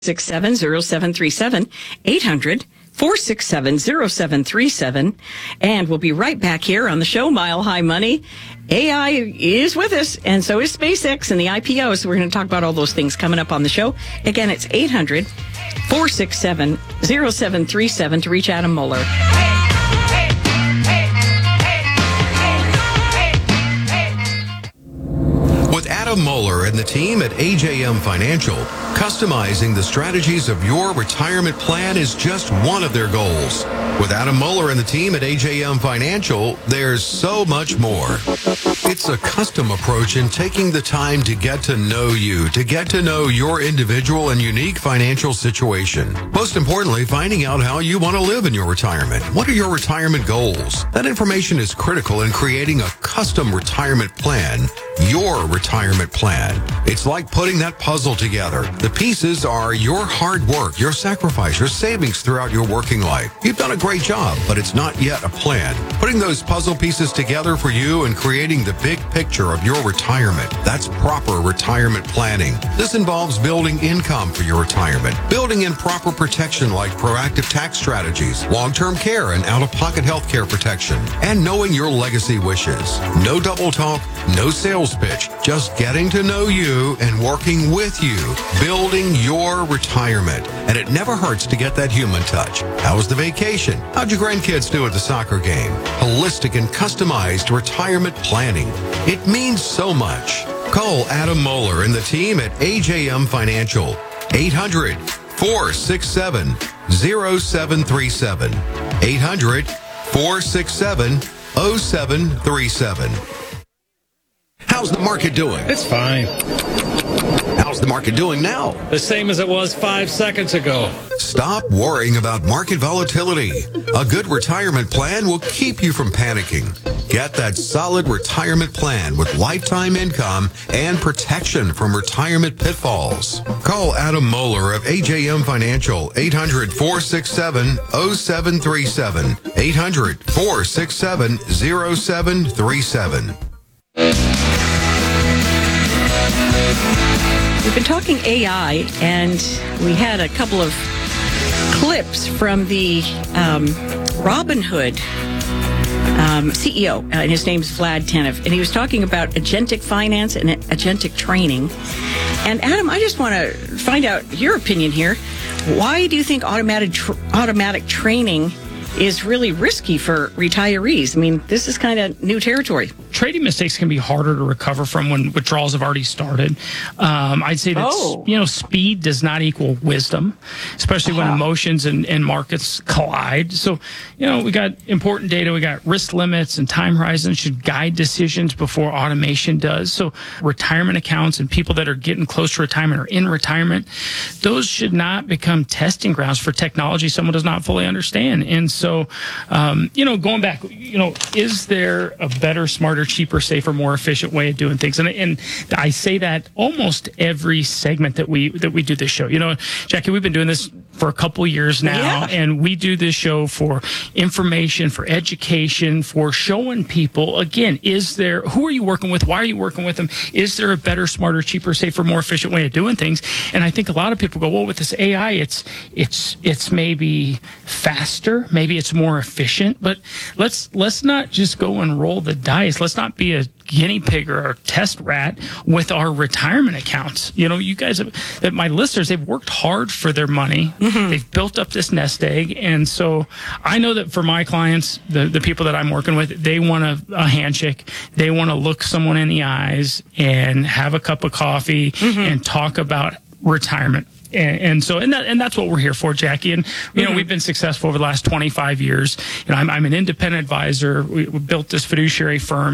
800-467-0737, 800-467-0737. And we'll be right back here on the show, Mile High Money. AI is with us, and so is SpaceX and the IPO. So we're going to talk about all those things coming up on the show. Again, it's 800-467-0737 to reach Adam Moeller. With Adam Moeller and the team at AJM Financial, customizing the strategies of your retirement plan is just one of their goals. With Adam Moeller and the team at AJM Financial, there's so much more. It's a custom approach in taking the time to get to know you, to get to know your individual and unique financial situation. Most importantly, finding out how you want to live in your retirement. What are your retirement goals? That information is critical in creating a custom retirement plan, your retirement plan. It's like putting that puzzle together. The pieces are your hard work, your sacrifice, your savings throughout your working life. You've done a great job, but it's not yet a plan. Putting those puzzle pieces together for you and creating the big picture of your retirement. That's proper retirement planning. This involves building income for your retirement, building in proper protection like proactive tax strategies, long-term care and out-of-pocket health care protection, and knowing your legacy wishes. No double talk, no sales pitch, just getting to know you and working with you, building your retirement. And it never hurts to get that human touch. How was the vacation? How'd your grandkids do at the soccer game? Holistic and customized retirement planning. It means so much. Call Adam Moeller and the team at AJM Financial. 800-467-0737. 800-467-0737. How's the market doing? It's fine. How's the market doing now? The same as it was 5 seconds ago. Stop worrying about market volatility. A good retirement plan will keep you from panicking. Get that solid retirement plan with lifetime income and protection from retirement pitfalls. Call Adam Moeller of AJM Financial, 800-467-0737. 800-467-0737. We've been talking AI, and we had a couple of clips from the Robinhood CEO, and his name's Vlad Tenev, and he was talking about agentic finance and agentic training. And Adam, I just want to find out your opinion here. Why do you think automatic training is really risky for retirees? I mean, this is kind of new territory. Trading mistakes can be harder to recover from when withdrawals have already started. I'd say that, speed does not equal wisdom, especially when emotions and markets collide. So, we got important data. We got risk limits and time horizons should guide decisions before automation does. So retirement accounts and people that are getting close to retirement or in retirement, those should not become testing grounds for technology someone does not fully understand. And so, going back, is there a better, smarter, cheaper, safer, more efficient way of doing things? And I say that almost every segment that we do this show. Jackie, we've been doing this for a couple years now, and we do this show for information, for education, for showing people, again, who are you working with? Why are you working with them? Is there a better, smarter, cheaper, safer, more efficient way of doing things? And I think a lot of people go, well, with this AI, it's maybe faster, maybe it's more efficient, but let's not just go and roll the dice. Let's not be a guinea pig or a test rat with our retirement accounts. You guys, my listeners, they've worked hard for their money. Mm-hmm. They've built up this nest egg. And so I know that for my clients, the people that I'm working with, they want a handshake. They want to look someone in the eyes and have a cup of coffee and talk about retirement. And that's what we're here for, Jackie. And, we've been successful over the last 25 years. I'm an independent advisor. We built this fiduciary firm.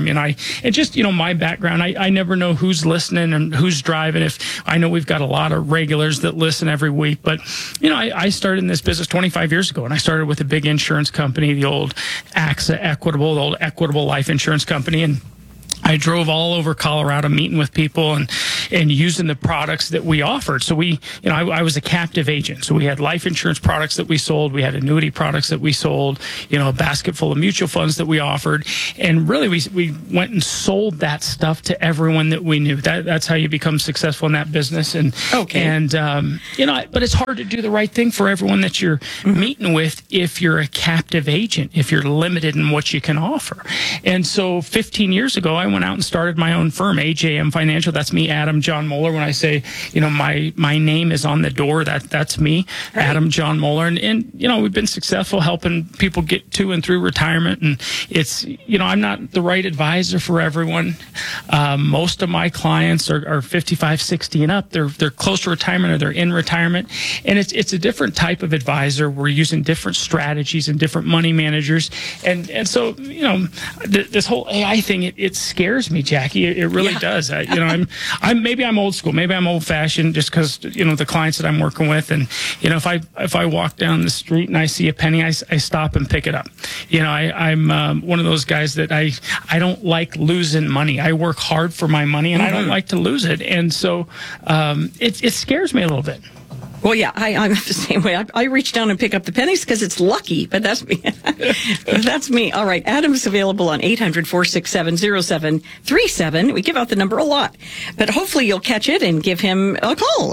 My background, I never know who's listening and who's driving. If I know we've got a lot of regulars that listen every week, but, I started in this business 25 years ago, and I started with a big insurance company, the old AXA Equitable, the old Equitable Life Insurance Company. And I drove all over Colorado meeting with people and using the products that we offered. So I was a captive agent. So we had life insurance products that we sold. We had annuity products that we sold, a basket full of mutual funds that we offered. And really we went and sold that stuff to everyone that we knew. That's how you become successful in that business. And, but it's hard to do the right thing for everyone that you're meeting with if you're a captive agent, if you're limited in what you can offer. And so 15 years ago, I went out and started my own firm, AJM Financial. That's me, Adam John Moeller. When I say, my name is on the door, that's me, right. Adam John Moeller. And we've been successful helping people get to and through retirement. And it's, I'm not the right advisor for everyone. Most of my clients are 55, 60 and up. They're close to retirement or they're in retirement. And it's a different type of advisor. We're using different strategies and different money managers. And so, this whole AI thing, it scares me, Jackie. It really does. I'm old school. Maybe I'm old fashioned just because, the clients that I'm working with. And, if I walk down the street and I see a penny, I stop and pick it up. I'm one of those guys that I don't like losing money. I work hard for my money and I don't like to lose it. And so it scares me a little bit. Well, yeah, I'm the same way. I reach down and pick up the pennies because it's lucky, but that's me. That's me. All right. Adam's available on 800-467-0737. We give out the number a lot, but hopefully you'll catch it and give him a call.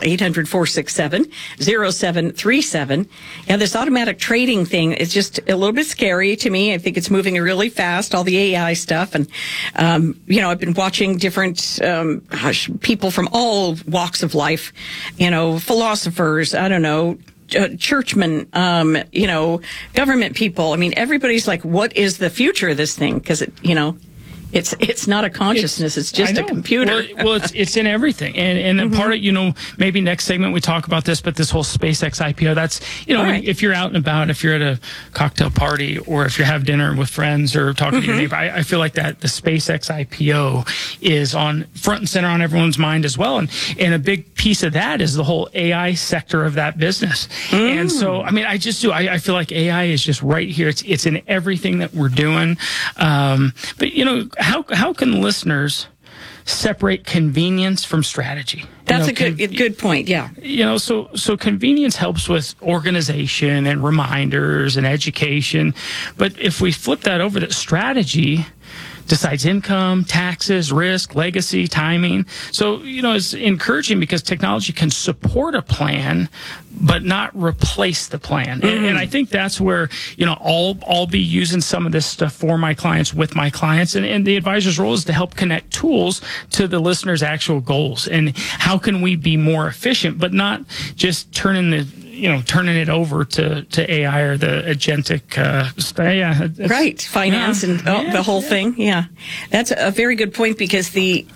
800-467-0737. Yeah, this automatic trading thing is just a little bit scary to me. I think it's moving really fast, all the AI stuff. And, I've been watching different people from all walks of life, philosophers, I don't know, churchmen, government people. I mean, everybody's like, what is the future of this thing? Because it's not a consciousness. It's just a computer. Well, it's in everything. And then part of, maybe next segment we talk about this, but this whole SpaceX IPO, that's, right. If you're out and about, if you're at a cocktail party or if you have dinner with friends or talking to your neighbor, I feel like that the SpaceX IPO is on front and center on everyone's mind as well. And a big piece of that is the whole AI sector of that business. And so, I feel like AI is just right here. It's in everything that we're doing. But, how can listeners separate convenience from strategy? That's a good point. Yeah. So convenience helps with organization and reminders and education. But if we flip that over to strategy, decides income, taxes, risk, legacy, timing. So, it's encouraging because technology can support a plan, but not replace the plan. And I think that's where, I'll be using some of this stuff for my clients, with my clients. And the advisor's role is to help connect tools to the listener's actual goals. And how can we be more efficient, but not just turning it over to AI or the agentic right, finance and the whole thing. Yeah, that's a very good point because you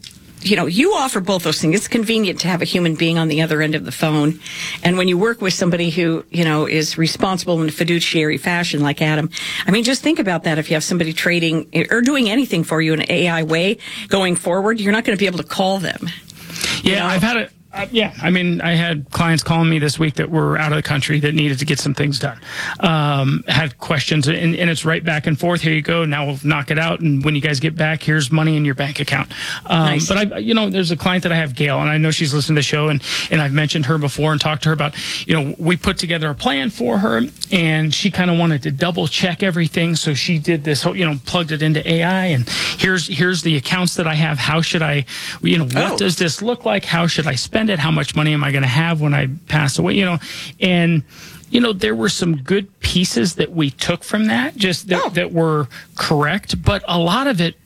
offer both those things. It's convenient to have a human being on the other end of the phone. And when you work with somebody who, is responsible in a fiduciary fashion like Adam, just think about that. If you have somebody trading or doing anything for you in an AI way going forward, you're not going to be able to call them. Yeah, I've had it. I had clients calling me this week that were out of the country that needed to get some things done. Had questions, and it's right back and forth. Here you go. Now we'll knock it out. And when you guys get back, here's money in your bank account. Nice. But there's a client that I have, Gail, and I know she's listened to the show, and I've mentioned her before and talked to her about, we put together a plan for her, and she kind of wanted to double check everything. So she did this, plugged it into AI, and here's the accounts that I have. How should I, what does this look like? How should I spend it? How much money am I going to have when I pass away? And there were some good pieces that we took from that, that were correct, but a lot of it,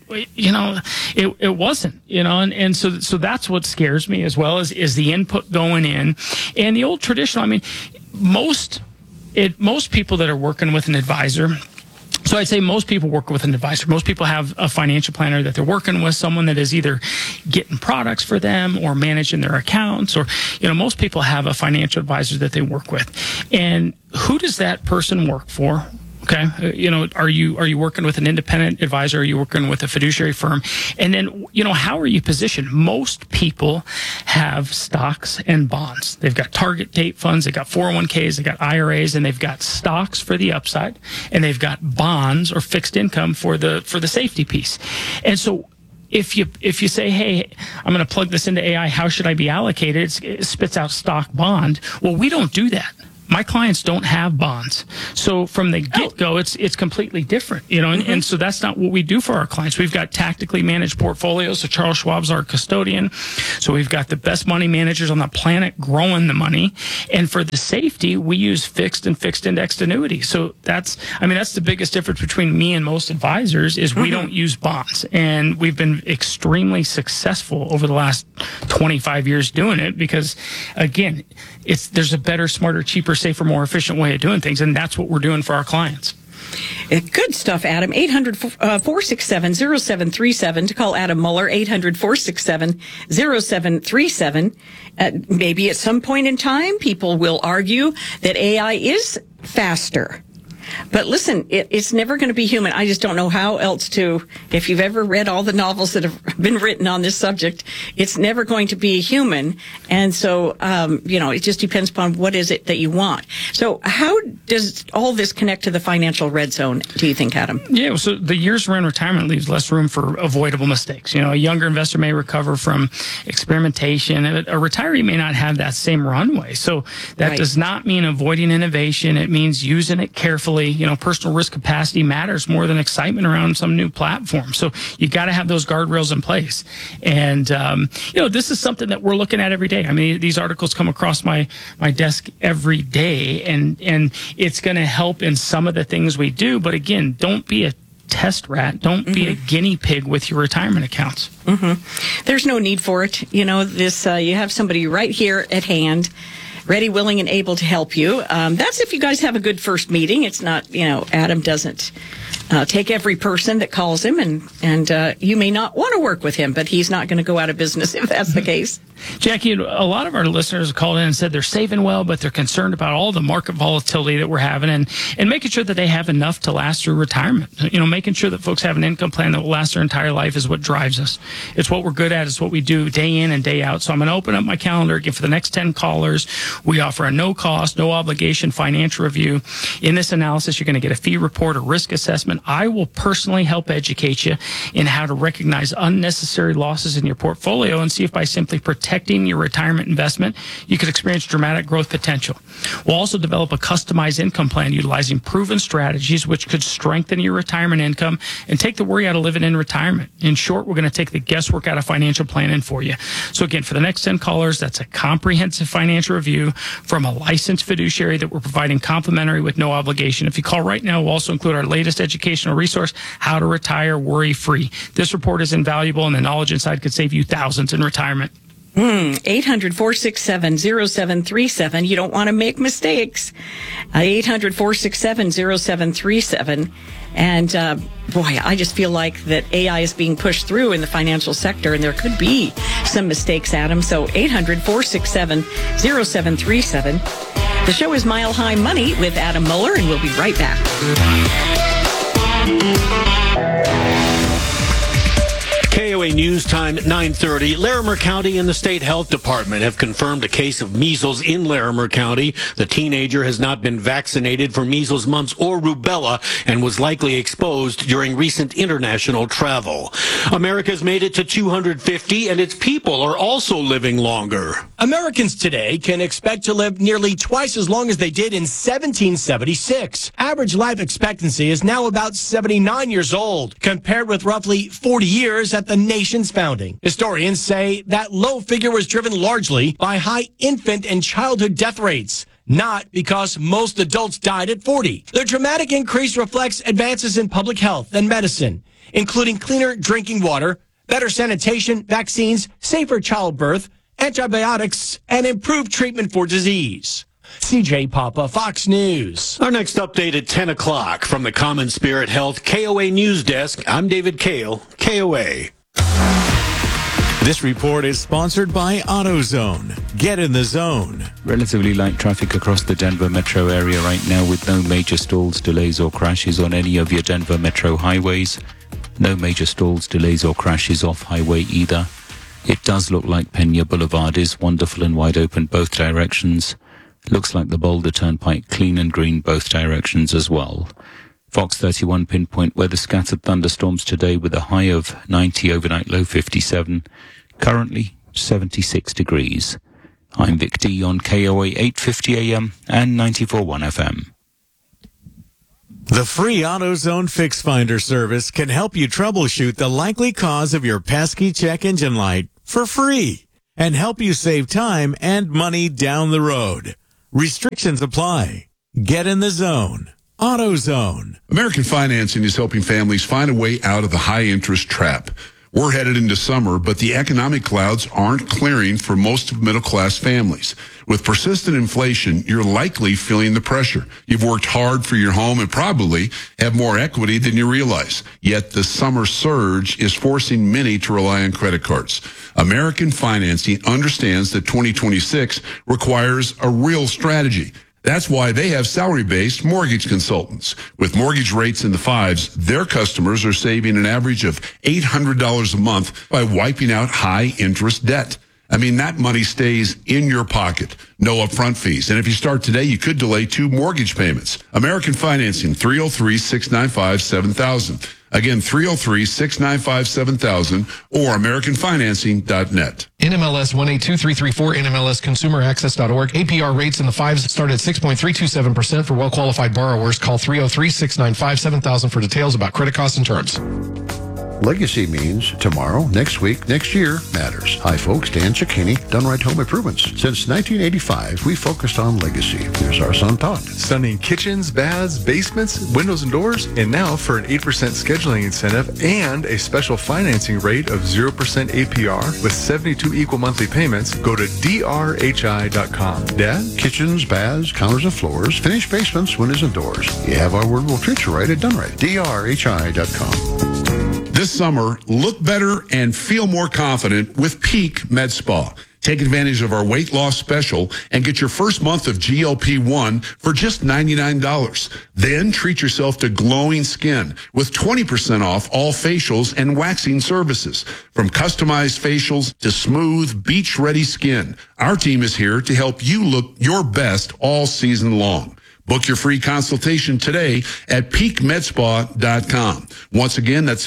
it wasn't, and so that's what scares me as well is the input going in. And the old traditional, most people that are working with an advisor. So I'd say most people work with an advisor. Most people have a financial planner that they're working with, someone that is either getting products for them or managing their accounts, or, most people have a financial advisor that they work with. And who does that person work for? Okay. Are you working with an independent advisor? Are you working with a fiduciary firm? And then, how are you positioned? Most people have stocks and bonds. They've got target date funds. They've got 401ks. They've got IRAs, and they've got stocks for the upside, and they've got bonds or fixed income for the safety piece. And so, if you say, hey, I'm going to plug this into AI, how should I be allocated? It spits out stock bond. Well, we don't do that. My clients don't have bonds. So from the get-go, it's completely different, and so that's not what we do for our clients. We've got tactically managed portfolios. So Charles Schwab's our custodian. So we've got the best money managers on the planet growing the money. And for the safety, we use fixed and fixed indexed annuities. So that's the biggest difference between me and most advisors is we don't use bonds. And we've been extremely successful over the last 25 years doing it because, again, there's a better, smarter, cheaper, safer, more efficient way of doing things, and that's what we're doing for our clients. Good stuff, Adam. 800-467-0737 to call Adam Muller, 800-467-0737. Maybe at some point in time, people will argue that AI is faster. But listen, it's never going to be human. I just don't know how else to, if you've ever read all the novels that have been written on this subject, it's never going to be human. And so, it just depends upon what is it that you want. So how does all this connect to the financial red zone, do you think, Adam? Yeah, so the years we're in retirement leaves less room for avoidable mistakes. A younger investor may recover from experimentation. A retiree may not have that same runway. So that does not mean avoiding innovation. It means using it carefully. Personal risk capacity matters more than excitement around some new platform. So you got to have those guardrails in place. And, this is something that we're looking at every day. These articles come across my desk every day, and it's going to help in some of the things we do. But again, don't be a test rat. Don't be a guinea pig with your retirement accounts. There's no need for it. You have somebody right here at hand, ready, willing, and able to help you. That's if you guys have a good first meeting. It's not, Adam doesn't take every person that calls him, and you may not want to work with him, but he's not going to go out of business if that's the case. Jackie, a lot of our listeners called in and said they're saving well, but they're concerned about all the market volatility that we're having and making sure that they have enough to last through retirement. Making sure that folks have an income plan that will last their entire life is what drives us. It's what we're good at. It's what we do day in and day out. So I'm going to open up my calendar again for the next 10 callers. We offer a no-cost, no-obligation financial review. In this analysis, you're going to get a fee report, a risk assessment. I will personally help educate you in how to recognize unnecessary losses in your portfolio and see if by simply protecting your retirement investment, you could experience dramatic growth potential. We'll also develop a customized income plan utilizing proven strategies which could strengthen your retirement income and take the worry out of living in retirement. In short, we're going to take the guesswork out of financial planning for you. So again, for the next 10 callers, that's a comprehensive financial review from a licensed fiduciary that we're providing complimentary with no obligation. If you call right now, we'll also include our latest educational resource, How to Retire Worry-Free. This report is invaluable, and the knowledge inside could save you thousands in retirement. 800-467-0737. You don't want to make mistakes. 800-467-0737. And, boy, I just feel like that AI is being pushed through in the financial sector, and there could be some mistakes, Adam. So 800-467-0737. The show is Mile High Money with Adam Muller, and we'll be right back. KOA News Time 9:30. Larimer County and the State Health Department have confirmed a case of measles in Larimer County. The teenager has not been vaccinated for measles, mumps, or rubella and was likely exposed during recent international travel. America's made it to 250, and its people are also living longer. Americans today can expect to live nearly twice as long as they did in 1776. Average life expectancy is now about 79 years old, compared with roughly 40 years at the nation's founding. Historians say that low figure was driven largely by high infant and childhood death rates, not because most adults died at 40. The dramatic increase reflects advances in public health and medicine, including cleaner drinking water, better sanitation, vaccines, safer childbirth, antibiotics, and improved treatment for disease. CJ Papa, Fox News. Our next update at 10 o'clock from the Common Spirit Health KOA News Desk. I'm David Kale, KOA. This report is sponsored by AutoZone. Get in the zone. Relatively light traffic across the Denver metro area right now with no major stalls, delays or crashes on any of your Denver metro highways. No major stalls, delays or crashes off highway either. It does look like Pena Boulevard is wonderful and wide open both directions. Looks like the Boulder Turnpike clean and green both directions as well. Fox 31 pinpoint weather, scattered thunderstorms today with a high of 90, overnight low 57. Currently 76 degrees. I'm Vic D on KOA 850 AM and 94.1 FM. The free AutoZone Fix Finder service can help you troubleshoot the likely cause of your pesky check engine light for free and help you save time and money down the road. Restrictions apply. Get in the zone. AutoZone. American Financing is helping families find a way out of the high interest trap. We're headed into summer, but the economic clouds aren't clearing for most of middle-class families. With persistent inflation, you're likely feeling the pressure. You've worked hard for your home and probably have more equity than you realize. Yet the summer surge is forcing many to rely on credit cards. American Financing understands that 2026 requires a real strategy. That's why they have salary-based mortgage consultants. With mortgage rates in the fives, their customers are saving an average of $800 a month by wiping out high-interest debt. I mean, that money stays in your pocket. No upfront fees. And if you start today, you could delay 2 mortgage payments. American Financing, 303-695-7000. Again, 303-695-7000 or AmericanFinancing.net. NMLS 182334, NMLSConsumerAccess.org. APR rates in the fives start at 6.327% for well-qualified borrowers. Call 303-695-7000 for details about credit costs and terms. Legacy means tomorrow, next week, next year matters. Hi, folks. Dan Cicchini, Done Right Home Improvements. Since 1985, we focused on legacy. Here's our son, Todd. Stunning kitchens, baths, basements, windows, and doors. And now for an 8% scheduling incentive and a special financing rate of 0% APR with 72 equal monthly payments, go to drhi.com. Dad, kitchens, baths, counters and floors, finished basements, windows and doors. You have our word, we'll treat you right at Done Right. drhi.com. This summer, look better and feel more confident with Peak Med Spa. Take advantage of our weight loss special and get your first month of GLP-1 for just $99. Then treat yourself to glowing skin with 20% off all facials and waxing services. From customized facials to smooth, beach-ready skin, our team is here to help you look your best all season long. Book your free consultation today at peakmedspa.com. Once again, that's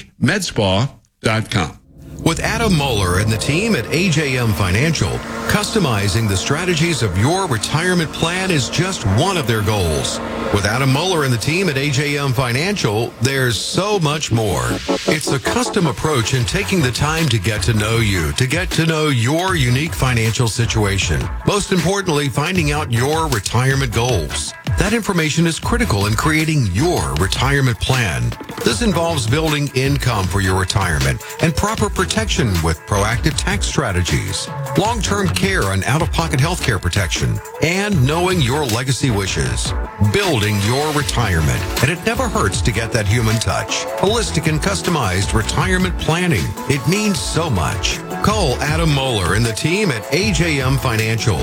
peakmedspa.com. With Adam Moeller and the team at AJM Financial, customizing the strategies of your retirement plan is just one of their goals. With Adam Moeller and the team at AJM Financial, there's so much more. It's a custom approach in taking the time to get to know you, to get to know your unique financial situation. Most importantly, finding out your retirement goals. That information is critical in creating your retirement plan. This involves building income for your retirement and proper protection with proactive tax strategies, long-term care and out-of-pocket health care protection, and knowing your legacy wishes. Building your retirement. And it never hurts to get that human touch. Holistic and customized retirement planning. It means so much. Call Adam Moeller and the team at AJM Financial.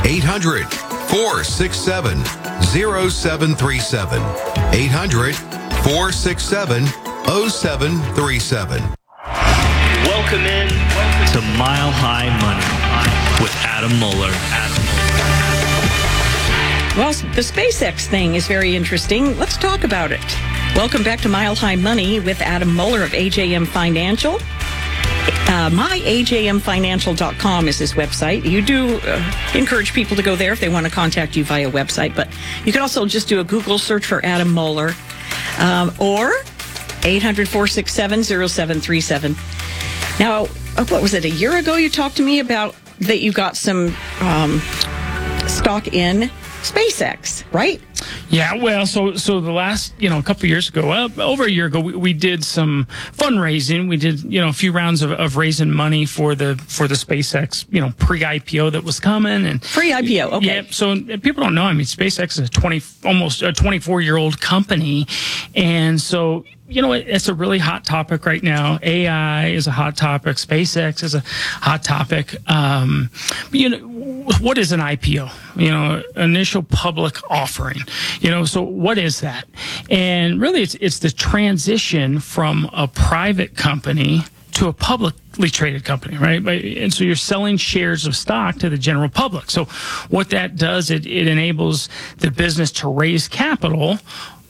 800-467-0737. 800-467-0737. Welcome in to Mile High Money with Adam Moeller. Well, the SpaceX thing is very interesting. Let's talk about it. Welcome back to Mile High Money with Adam Moeller of AJM Financial. myajmfinancial.com is his website. You do encourage people to go there if they want to contact you via website, but you can also just do a Google search for Adam Moeller or 800-467-0737. Now, what was it, a year ago you talked to me about that you got some stock in SpaceX, right? Yeah, well, so the last, a couple of years ago, over a year ago, we did some fundraising. We did, a few rounds of raising money for the SpaceX, pre-IPO that was coming. And pre-IPO, okay. Yeah, so people don't know. I mean, SpaceX is almost a 24-year-old company. And so, it's a really hot topic right now. AI is a hot topic. SpaceX is a hot topic. What is an IPO? Initial public offering. So what is that? And really, it's the transition from a private company to a publicly traded company, right? And so you're selling shares of stock to the general public. So what that does, it enables the business to raise capital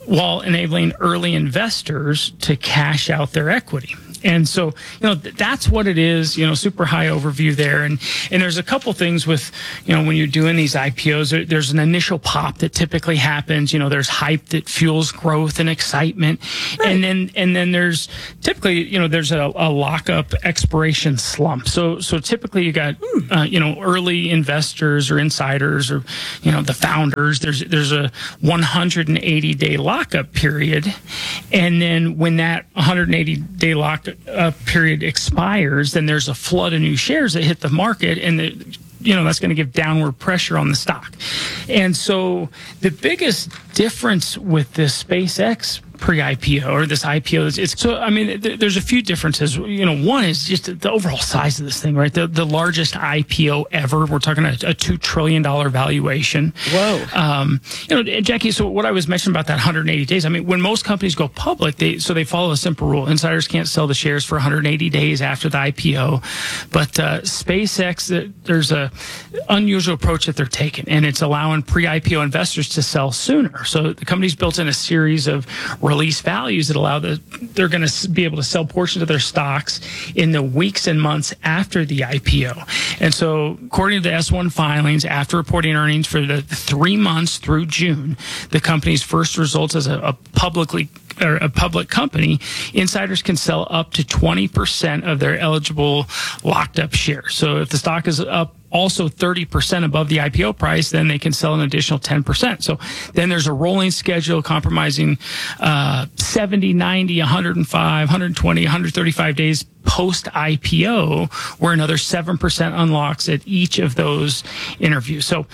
while enabling early investors to cash out their equity. And so, that's what it is, super high overview there. And there's a couple things with, when you're doing these IPOs, there's an initial pop that typically happens. There's hype that fuels growth and excitement. Right. And then there's typically, there's a lockup expiration slump. So typically you got, early investors or insiders or, the founders. There's a 180-day lockup period. And then when that 180-day lockup period expires, then there's a flood of new shares that hit the market, and that's going to give downward pressure on the stock. And so the biggest difference with this SpaceX pre-IPO or this IPO there's a few differences. One is just the overall size of this thing, right? The largest IPO ever. We're talking a $2 trillion valuation. Whoa. Jackie, so what I was mentioning about that 180 days, when most companies go public, they follow a simple rule. Insiders can't sell the shares for 180 days after the IPO. But SpaceX, there's a unusual approach that they're taking, and it's allowing pre-IPO investors to sell sooner. So the company's built in a series of release values that allow they're going to be able to sell portions of their stocks in the weeks and months after the IPO. And so according to the S-1 filings, after reporting earnings for the 3 months through June, the company's first results as a public company, insiders can sell up to 20% of their eligible locked up shares. So if the stock is up also 30% above the IPO price, then they can sell an additional 10%. So then there's a rolling schedule comprising 70, 90, 105, 120, 135 days post IPO, where another 7% unlocks at each of those interviews. So,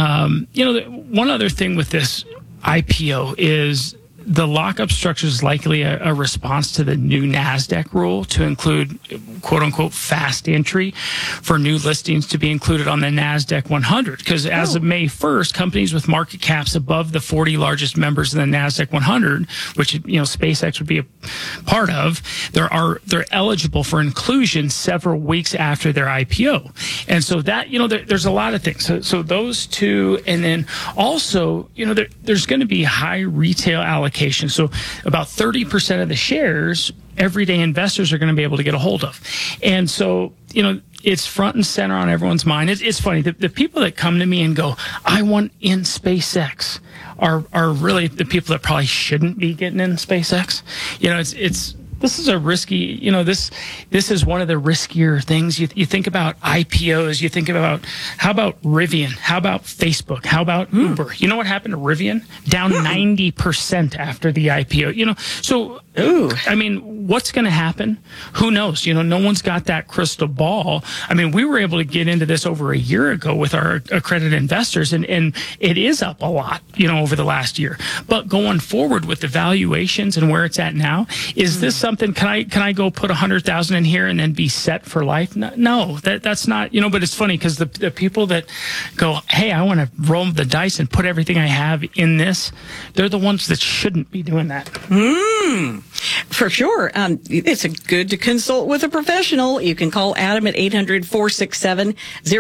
one other thing with this IPO is the lockup structure is likely a response to the new NASDAQ rule to include, quote unquote, fast entry for new listings to be included on the NASDAQ 100. Because as of May 1st, companies with market caps above the 40 largest members of the NASDAQ 100, which, SpaceX would be a part of, they're eligible for inclusion several weeks after their IPO. And so that, there's a lot of things. So those two, and then also, there's going to be high retail allocation. So about 30% of the shares everyday investors are going to be able to get a hold of. And so, it's front and center on everyone's mind. It's funny. The people that come to me and go, I want in SpaceX are really the people that probably shouldn't be getting in SpaceX. This is a risky, this is one of the riskier things. You think about IPOs, you think about, how about Rivian? How about Facebook? How about Uber? You know what happened to Rivian? Down 90% after the IPO. So, what's going to happen? Who knows? No one's got that crystal ball. We were able to get into this over a year ago with our accredited investors, and it is up a lot, over the last year. But going forward with the valuations and where it's at now, is this something? Can I go put 100,000 in here and then be set for life? No, that's not. But it's funny because the people that go, hey, I want to roll the dice and put everything I have in this, they're the ones that shouldn't be doing that. For sure. It's good to consult with a professional. You can call Adam at 800-467-0737,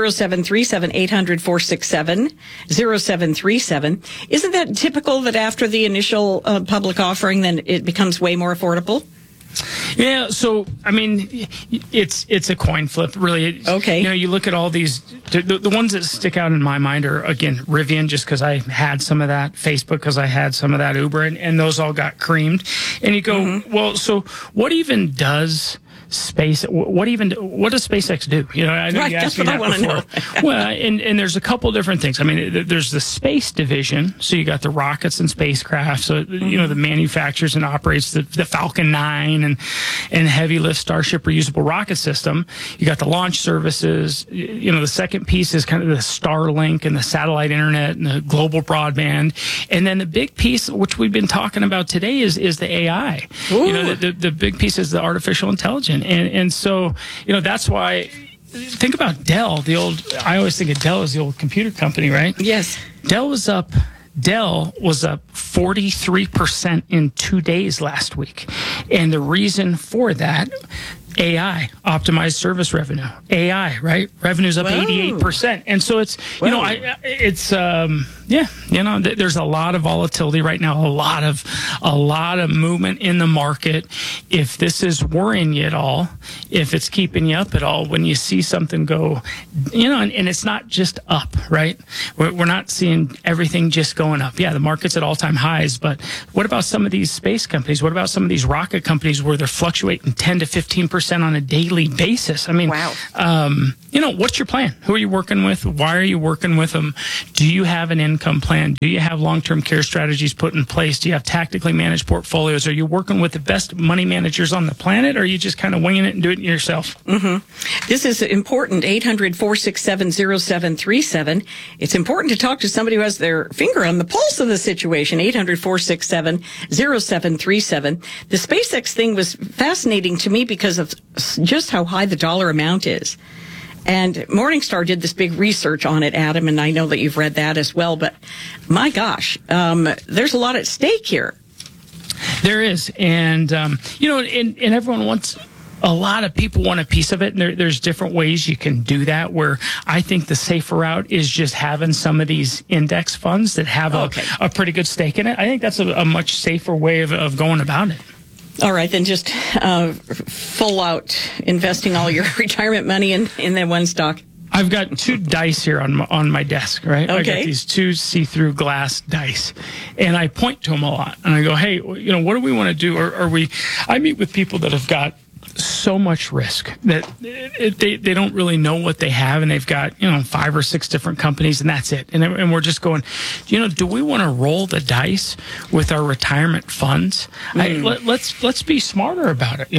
800-467-0737. Isn't that typical that after the initial public offering, then it becomes way more affordable? Yeah, so it's a coin flip, really. Okay. You look at all these. The ones that stick out in my mind are, again, Rivian, just because I had some of that, Facebook because I had some of that, Uber, and those all got creamed. And you go, well, so what even does what does SpaceX do? I know you asked me that before. Well, and there's a couple different things. There's the space division. So you got the rockets and spacecraft. So, the manufactures and operates the Falcon 9 and heavy lift Starship reusable rocket system. You got the launch services. The second piece is kind of the Starlink and the satellite internet and the global broadband. And then the big piece, which we've been talking about today, is the AI. Ooh. The big piece is the artificial intelligence. And so, that's why, think about Dell, I always think of Dell as the old computer company, right? Yes. Dell was up 43% in 2 days last week. And the reason for that, AI, optimized service revenue. AI, right? Revenue's up 88%. And so it's, Yeah, there's a lot of volatility right now, a lot of movement in the market. If this is worrying you at all, if it's keeping you up at all, when you see something go, and it's not just up, right? We're not seeing everything just going up. Yeah, the market's at all-time highs, but what about some of these space companies? What about some of these rocket companies where they're fluctuating 10 to 15% on a daily basis? I mean, wow. What's your plan? Who are you working with? Why are you working with them? Do you have an income plan? Do you have long-term care strategies put in place? Do you have tactically managed portfolios? Are you working with the best money managers on the planet, or are you just kind of winging it and doing it yourself? Mm-hmm. This is important. 800-467-0737. It's important to talk to somebody who has their finger on the pulse of the situation. 800-467-0737. The SpaceX thing was fascinating to me because of just how high the dollar amount is. And Morningstar did this big research on it, Adam, and I know that you've read that as well. But my gosh, there's a lot at stake here. There is. And, and everyone wants, a lot of people want a piece of it. And there's different ways you can do that, where I think the safer route is just having some of these index funds that have a pretty good stake in it. I think that's a much safer way of going about it. All right, then just full out investing all your retirement money in that one stock. I've got two dice here on my desk, right? Okay. I got these two see-through glass dice, and I point to them a lot. And I go, hey, what do we want to do? I meet with people that have got so much risk that they don't really know what they have, and they've got 5 or 6 different companies, and that's it. And we're just going, do we want to roll the dice with our retirement funds? Let's be smarter about it.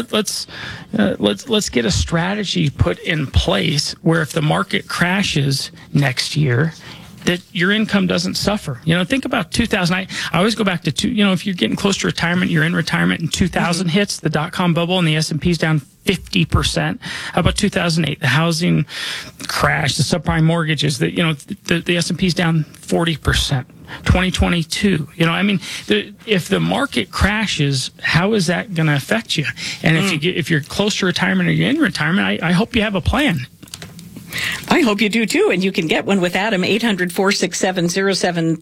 Let's get a strategy put in place where if the market crashes next year, that your income doesn't suffer. Think about 2000. I always go back to if you're getting close to retirement, you're in retirement, and 2000 hits, the dot-com bubble, and the S&P's down 50%. How about 2008, the housing crash, the subprime mortgages, the S&P's down 40%. 2022, if the market crashes, how is that going to affect you? And if you're close to retirement or you're in retirement, I hope you have a plan. I hope you do too, and you can get one with Adam. 800-467-0737,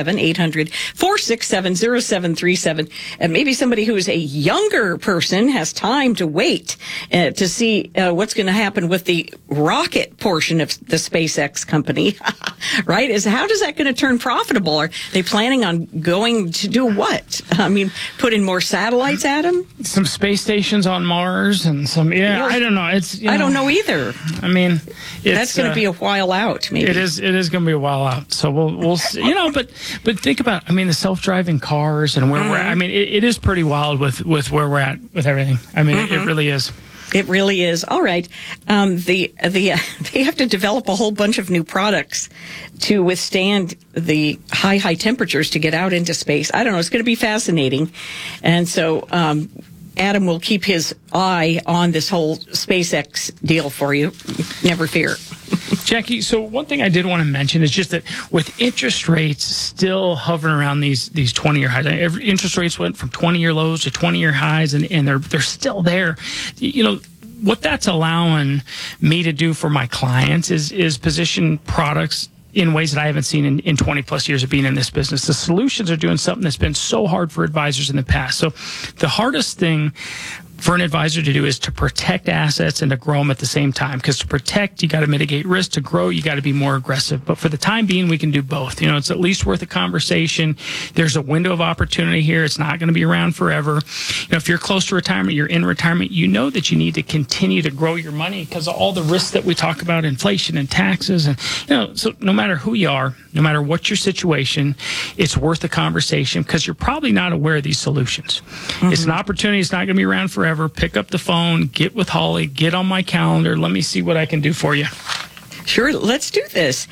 800-467-0737. And maybe somebody who is a younger person has time to wait to see what's going to happen with the rocket portion of the SpaceX company, right? How does that going to turn profitable? Are they planning on going to do what? Put in more satellites, Adam? Some space stations on Mars and some, I don't know. I don't know either. That's going to be a while out, maybe. It is going to be a while out. So we'll see, but think about, the self-driving cars and where we're at. It is pretty wild with where we're at with everything. It really is. It really is. All right. They have to develop a whole bunch of new products to withstand the high temperatures to get out into space. I don't know. It's going to be fascinating. And so, Adam will keep his eye on this whole SpaceX deal for you. Never fear. Jackie, so one thing I did want to mention is just that with interest rates still hovering around these 20-year highs, interest rates went from 20-year lows to 20-year highs, and they're still there. What that's allowing me to do for my clients is position products in ways that I haven't seen in 20 plus years of being in this business. The solutions are doing something that's been so hard for advisors in the past. So the hardest thing for an advisor to do is to protect assets and to grow them at the same time. Because to protect, you got to mitigate risk. To grow, you got to be more aggressive. But for the time being, we can do both. It's at least worth a conversation. There's a window of opportunity here. It's not going to be around forever. If you're close to retirement, you're in retirement, you know that you need to continue to grow your money because of all the risks that we talk about, inflation and taxes. And, so no matter who you are, no matter what your situation, it's worth a conversation because you're probably not aware of these solutions. It's an opportunity. It's not going to be around forever. Pick up the phone, get with Holly, get on my calendar. Let me see what I can do for you. Sure, let's do this.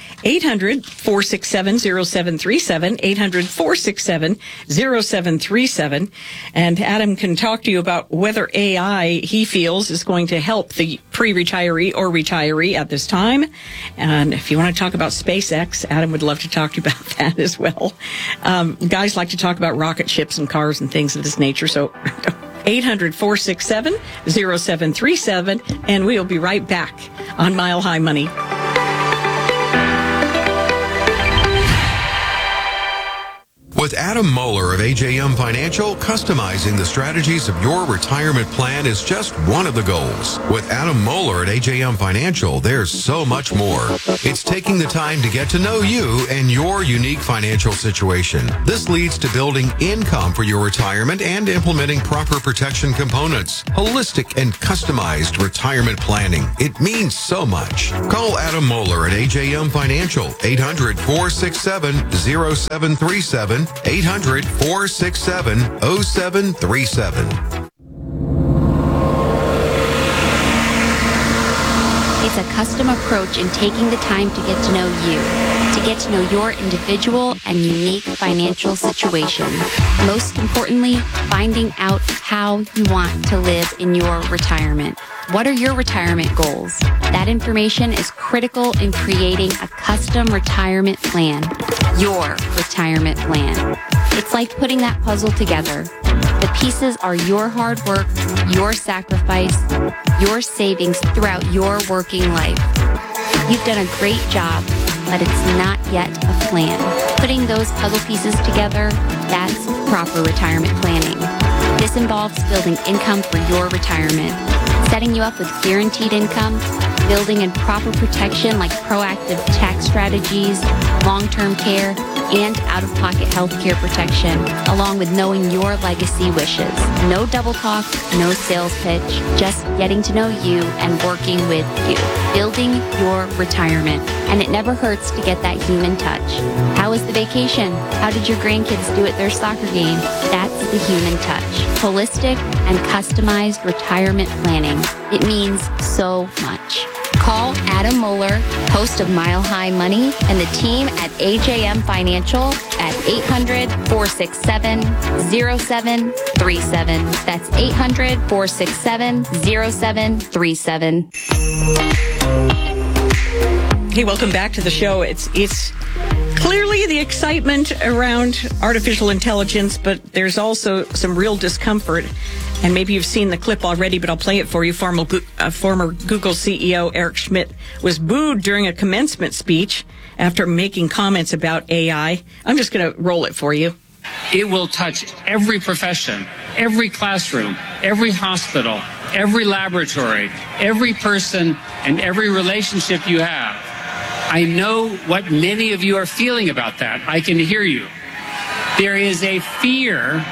800-467-0737, 800-467-0737. And Adam can talk to you about whether AI, he feels, is going to help the pre-retiree or retiree at this time. And if you want to talk about SpaceX, Adam would love to talk to you about that as well. Guys like to talk about rocket ships and cars and things of this nature, so 800-467-0737, and we'll be right back on Mile High Money. With Adam Moeller of AJM Financial, customizing the strategies of your retirement plan is just one of the goals. With Adam Moeller at AJM Financial, there's so much more. It's taking the time to get to know you and your unique financial situation. This leads to building income for your retirement and implementing proper protection components. Holistic and customized retirement planning. It means so much. Call Adam Moeller at AJM Financial, 800-467-0737, 800-467-0737. It's a custom approach in taking the time to get to know you, to get to know your individual and unique financial situation. Most importantly, finding out how you want to live in your retirement. What are your retirement goals? That information is critical in creating a custom retirement plan. Your retirement plan. It's like putting that puzzle together. The pieces are your hard work, your sacrifice, your savings throughout your working life. You've done a great job, but it's not yet a plan. Putting those puzzle pieces together, that's proper retirement planning. This involves building income for your retirement, setting you up with guaranteed income, building in proper protection like proactive tax strategies, long-term care, and out-of-pocket health care protection, along with knowing your legacy wishes. No double talk, no sales pitch, just getting to know you and working with you. Building your retirement. And it never hurts to get that human touch. How was the vacation? How did your grandkids do at their soccer game? That's the human touch. Holistic and customized retirement planning. It means so much. Call Adam Moeller, host of Mile High Money, and the team at AJM Financial at 800-467-0737. That's 800-467-0737. Hey, welcome back to the show. It's clearly the excitement around artificial intelligence, but there's also some real discomfort. And maybe you've seen the clip already, but I'll play it for you. Former Google CEO Eric Schmidt was booed during a commencement speech after making comments about AI. I'm just going to roll it for you. It will touch every profession, every classroom, every hospital, every laboratory, every person, and every relationship you have. I know what many of you are feeling about that. I can hear you. There is a fear.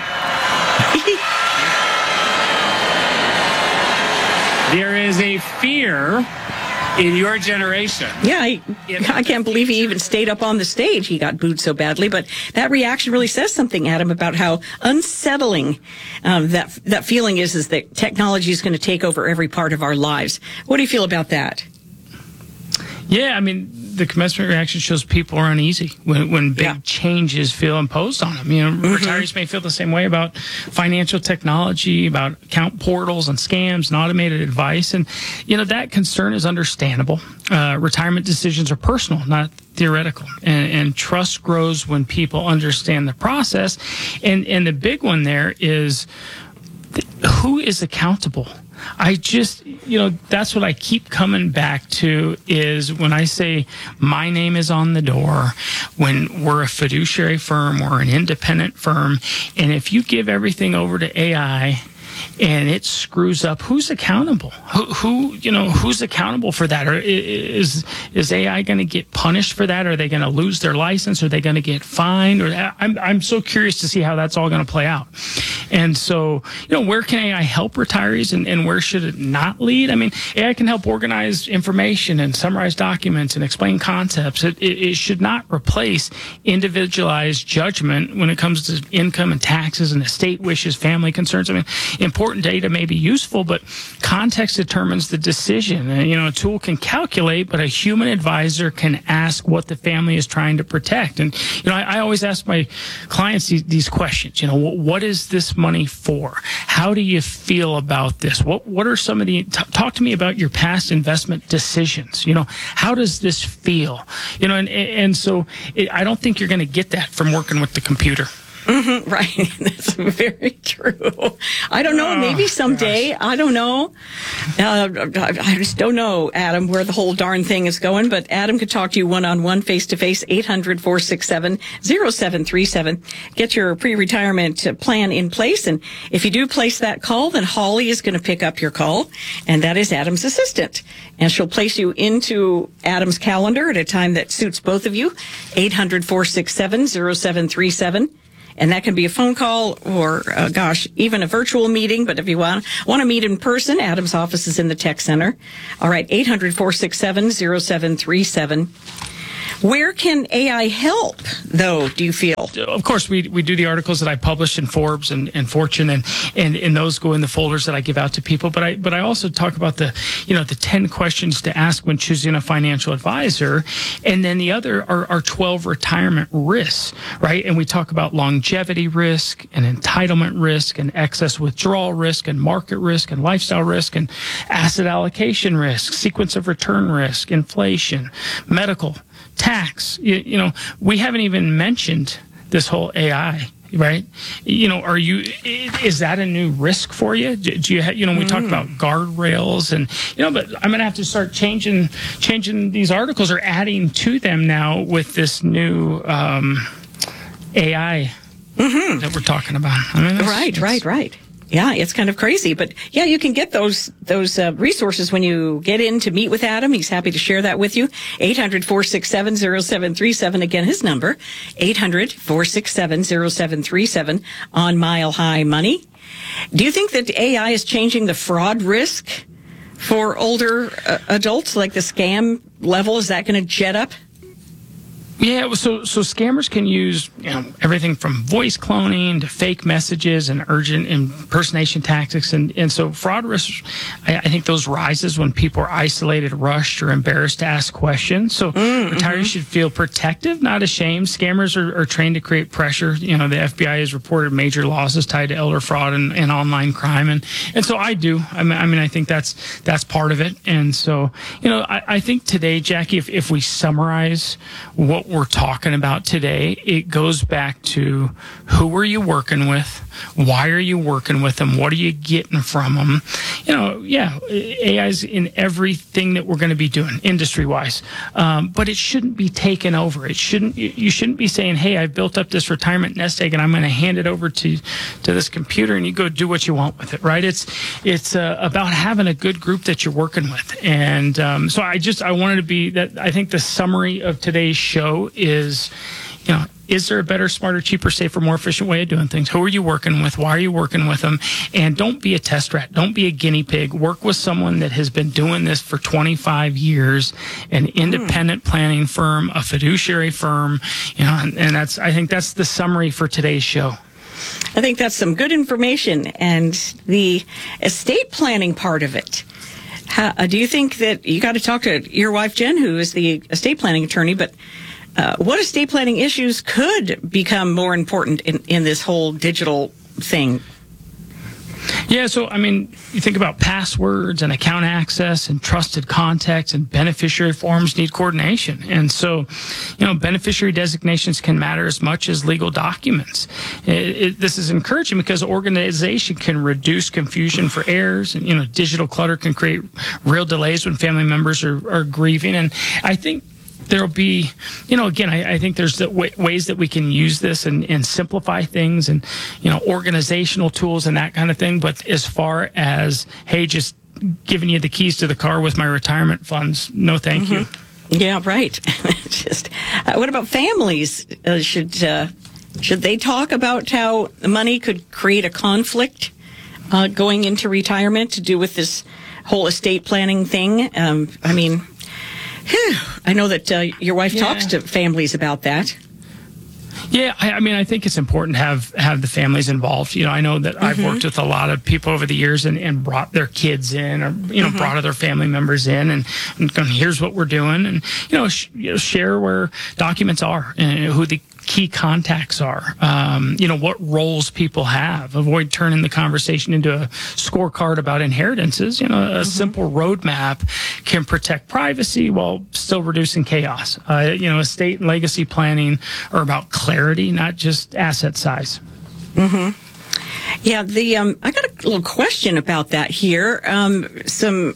There is a fear in your generation. Yeah, I can't believe he even stayed up on the stage. He got booed so badly. But that reaction really says something, Adam, about how unsettling that feeling is that technology is going to take over every part of our lives. What do you feel about that? Yeah, I mean, the commencement reaction shows people are uneasy when big changes feel imposed on them. You know, retirees may feel the same way about financial technology, about account portals and scams and automated advice. And, you know, that concern is understandable. Retirement decisions are personal, not theoretical. And trust grows when people understand the process. And the big one there is who is accountable? That's what I keep coming back to is when I say my name is on the door, when we're a fiduciary firm or an independent firm, and if you give everything over to AI and it screws up, who's accountable? Who's accountable for that? Or is AI going to get punished for that? Are they going to lose their license? Are they going to get fined? Or I'm so curious to see how that's all going to play out. And so, where can AI help retirees and where should it not lead? I mean, AI can help organize information and summarize documents and explain concepts. It should not replace individualized judgment when it comes to income and taxes and estate wishes, family concerns. I mean, important data may be useful, but context determines the decision. A tool can calculate, but a human advisor can ask what the family is trying to protect. And, I always ask my clients these questions. What is this money for? How do you feel about this? What are some of talk to me about your past investment decisions. How does this feel? And so I don't think you're going to get that from working with the computer. Mm-hmm, right. That's very true. I don't know. Maybe someday. I don't know. I just don't know, Adam, where the whole darn thing is going. But Adam could talk to you one-on-one, face-to-face, 800-467-0737. Get your pre-retirement plan in place. And if you do place that call, then Holly is going to pick up your call. And that is Adam's assistant. And she'll place you into Adam's calendar at a time that suits both of you. 800-467-0737. And that can be a phone call or, even a virtual meeting. But if you want to meet in person, Adam's office is in the tech center. All right, 800-467-0737. Where can AI help, though, do you feel? Of course, we do the articles that I publish in Forbes and Fortune, and those go in the folders that I give out to people. But I also talk about the 10 questions to ask when choosing a financial advisor. And then the other are 12 retirement risks, right? And we talk about longevity risk and entitlement risk and excess withdrawal risk and market risk and lifestyle risk and asset allocation risk, sequence of return risk, inflation, medical, tax. We haven't even mentioned this whole AI, right? Is that a new risk for you? Do you we talk about guardrails and, but I'm going to have to start changing these articles or adding to them now with this new AI that we're talking about. Right. Yeah, it's kind of crazy, but yeah, you can get those resources when you get in to meet with Adam. He's happy to share that with you. 800-467-0737. Again, his number, 800-467-0737 on Mile High Money. Do you think that AI is changing the fraud risk for older adults, like the scam level? Is that going to jet up? Yeah, so scammers can use everything from voice cloning to fake messages and urgent impersonation tactics, and so fraud risk. I think those rises when people are isolated, rushed, or embarrassed to ask questions. So retirees should feel protective, not ashamed. Scammers are trained to create pressure. The FBI has reported major losses tied to elder fraud and online crime, and so I do. I think that's part of it, and so I think today, Jackie, if we summarize what we're talking about today, it goes back to who are you working with, why are you working with them, what are you getting from them. AI's in everything that we're going to be doing industry wise, but it shouldn't be taken over. You shouldn't be saying, hey, I've built up this retirement nest egg and I'm going to hand it over to this computer and you go do what you want with it, right? It's about having a good group that you're working with, and so I wanted to be that. I think the summary of today's show is, is there a better, smarter, cheaper, safer, more efficient way of doing things? Who are you working with? Why are you working with them? And don't be a test rat. Don't be a guinea pig. Work with someone that has been doing this for 25 years, an independent planning firm, a fiduciary firm, and I think that's the summary for today's show. I think that's some good information. And the estate planning part of it. Do you think that you got to talk to your wife, Jen, who is the estate planning attorney, but what estate planning issues could become more important in this whole digital thing? Yeah, so, you think about passwords and account access and trusted contacts and beneficiary forms need coordination. And so, beneficiary designations can matter as much as legal documents. This is encouraging because organization can reduce confusion for heirs, and, digital clutter can create real delays when family members are grieving. And I think there'll be, again, I think there's the ways that we can use this and simplify things and, organizational tools and that kind of thing. But as far as, hey, just giving you the keys to the car with my retirement funds, no thank you. Yeah, right. What about families? Should they talk about how money could create a conflict going into retirement to do with this whole estate planning thing? I know that your wife talks to families about that. Yeah, I think it's important to have the families involved. I know that I've worked with a lot of people over the years and brought their kids in, or brought other family members in, and here's what we're doing, and share where documents are and who the key contacts are, what roles people have. Avoid turning the conversation into a scorecard about inheritances. A simple roadmap can protect privacy while still reducing chaos. Estate and legacy planning are about clarity, not just asset size. Mm-hmm. Yeah, I got a little question about that here. Some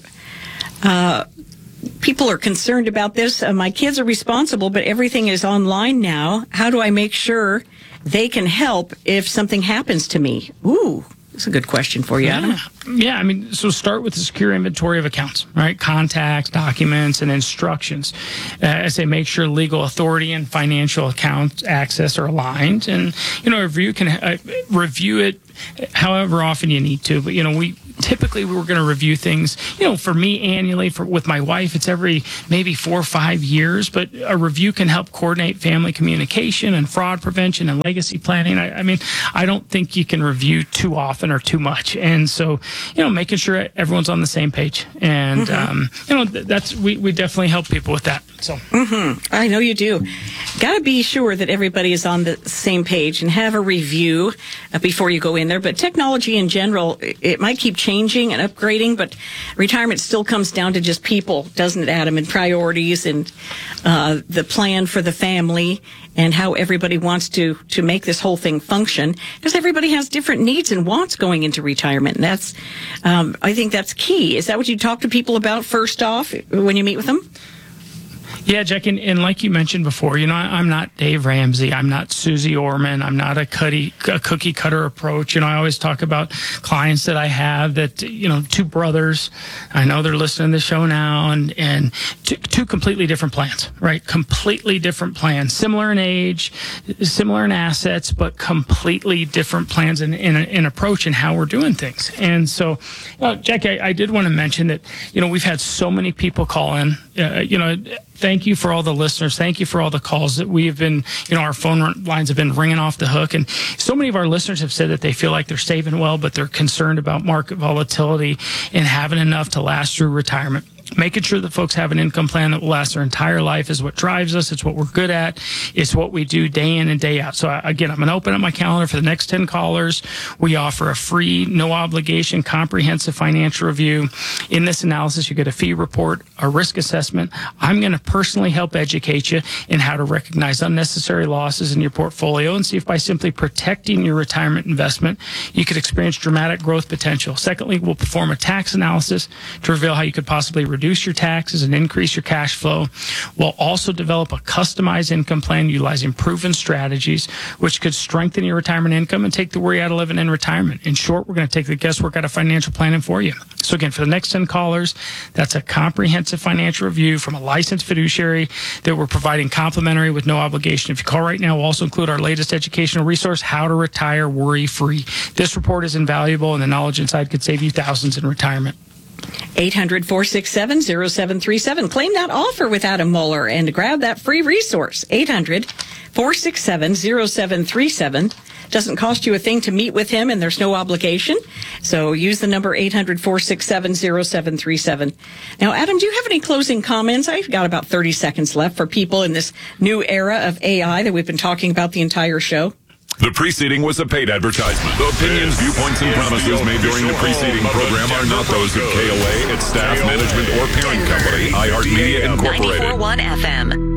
people are concerned about this. My kids are responsible, but everything is online now. How do I make sure they can help if something happens to me? Ooh, that's a good question for you, Adam. Yeah, so start with a secure inventory of accounts, right? Contacts, documents, and instructions. I say make sure legal authority and financial account access are aligned. And, review it however often you need to. But, typically we're going to review things, for me annually, with my wife, it's every maybe 4 or 5 years, but a review can help coordinate family communication and fraud prevention and legacy planning. I don't think you can review too often or too much. And so, making sure everyone's on the same page. And, we definitely help people with that. So, I know you do. Got to be sure that everybody is on the same page and have a review before you go in there. But technology in general, it might keep changing and upgrading, but retirement still comes down to just people, doesn't it, Adam, and priorities and the plan for the family and how everybody wants to make this whole thing function, because everybody has different needs and wants going into retirement. And that's, I think that's key. Is that what you talk to people about first off when you meet with them? Yeah, Jack, and like you mentioned before, I'm not Dave Ramsey. I'm not Susie Orman. I'm not a cookie cutter approach. I always talk about clients that I have that, two brothers. I know they're listening to the show now, and two completely different plans, right? Completely different plans, similar in age, similar in assets, but completely different plans in approach and how we're doing things. And so, Jack, I did want to mention that, we've had so many people call in, thank you for all the listeners. Thank you for all the calls that we have been, our phone lines have been ringing off the hook. And so many of our listeners have said that they feel like they're saving well, but they're concerned about market volatility and having enough to last through retirement. Making sure that folks have an income plan that will last their entire life is what drives us. It's what we're good at. It's what we do day in and day out. So again, I'm going to open up my calendar for the next 10 callers. We offer a free, no obligation, comprehensive financial review. In this analysis, you get a fee report, a risk assessment. I'm going to personally help educate you in how to recognize unnecessary losses in your portfolio and see if by simply protecting your retirement investment, you could experience dramatic growth potential. Secondly, we'll perform a tax analysis to reveal how you could possibly reduce your taxes and increase your cash flow. We'll also develop a customized income plan utilizing proven strategies, which could strengthen your retirement income and take the worry out of living in retirement. In short, we're going to take the guesswork out of financial planning for you. So again, for the next 10 callers, that's a comprehensive financial review from a licensed fiduciary that we're providing complimentary with no obligation. If you call right now, we'll also include our latest educational resource, How to Retire Worry-Free. This report is invaluable, and the knowledge inside could save you thousands in retirement. 800-467-0737. Claim that offer with Adam Moeller and grab that free resource. 800-467-0737. Doesn't cost you a thing to meet with him, and there's no obligation. So use the number 800-467-0737. Now, Adam, do you have any closing comments? I've got about 30 seconds left for people in this new era of AI that we've been talking about the entire show. The preceding was a paid advertisement. The opinions, viewpoints, and promises made during the preceding program are not those of KOA, its staff, management, or parent company, iHeartMedia Incorporated. 94.1 FM.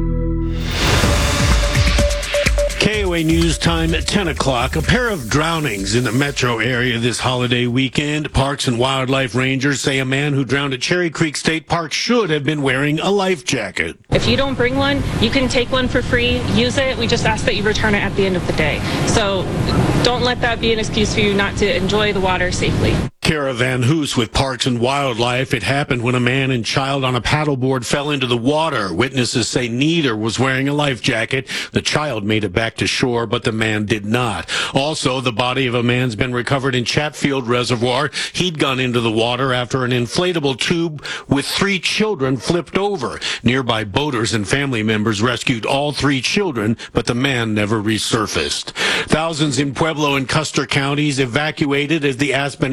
KOA News Time at 10 o'clock. A pair of drownings in the metro area this holiday weekend. Parks and Wildlife Rangers say a man who drowned at Cherry Creek State Park should have been wearing a life jacket. If you don't bring one, you can take one for free, use it. We just ask that you return it at the end of the day. So don't let that be an excuse for you not to enjoy the water safely. Kara Van Hoos with Parks and Wildlife. It happened when a man and child on a paddleboard fell into the water. Witnesses say neither was wearing a life jacket. The child made it back to shore, but the man did not. Also, the body of a man's been recovered in Chatfield Reservoir. He'd gone into the water after an inflatable tube with 3 children flipped over. Nearby boaters and family members rescued all 3 children, but the man never resurfaced. Thousands in Pueblo and Custer counties evacuated as the Aspen Acres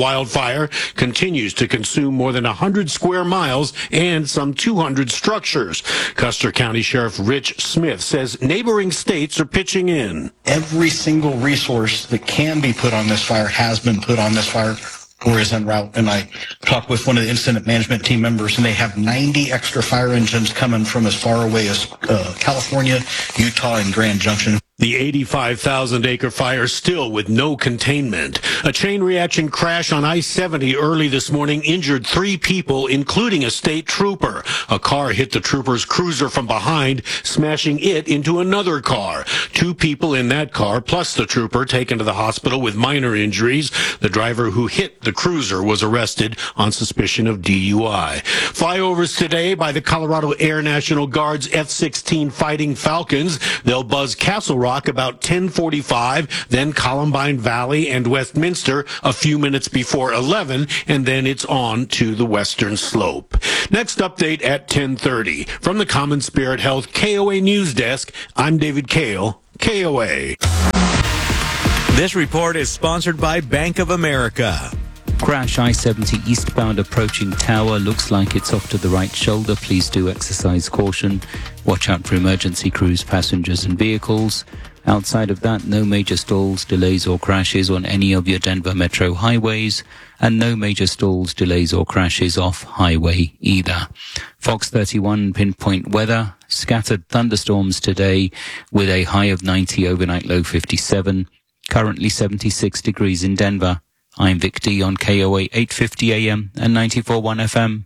wildfire continues to consume more than 100 square miles and some 200 structures. Custer County Sheriff Rich Smith says neighboring states are pitching in. Every single resource that can be put on this fire has been put on this fire or is en route. And I talked with one of the incident management team members, and they have 90 extra fire engines coming from as far away as California, Utah, and Grand Junction. The 85,000-acre fire still with no containment. A chain reaction crash on I-70 early this morning injured 3 people, including a state trooper. A car hit the trooper's cruiser from behind, smashing it into another car. 2 people in that car, plus the trooper, taken to the hospital with minor injuries. The driver who hit the cruiser was arrested on suspicion of DUI. Flyovers today by the Colorado Air National Guard's F-16 Fighting Falcons. They'll buzz Castle Rock about 10:45, then Columbine Valley and Westminster a few minutes before 11, and then it's on to the western slope. Next update at 10:30. From the Common Spirit Health KOA News Desk, I'm David Kale, KOA. This report is sponsored by Bank of America. Crash I-70 eastbound approaching Tower. Looks like it's off to the right shoulder. Please do exercise caution. Watch out for emergency crews, passengers and vehicles. Outside of that, no major stalls, delays or crashes on any of your Denver metro highways, and no major stalls, delays or crashes off highway either. Fox 31 pinpoint weather. Scattered thunderstorms today with a high of 90, overnight low 57. Currently 76 degrees in Denver. I'm Vic D on KOA 850 AM and 94.1 FM.